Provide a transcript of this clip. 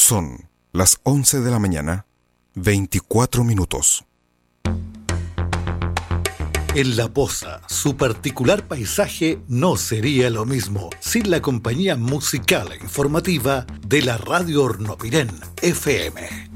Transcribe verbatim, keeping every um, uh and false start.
Son las once de la mañana, veinticuatro minutos. En La Poza, su particular paisaje no sería lo mismo sin la compañía musical e informativa de la Radio Hornopirén F M.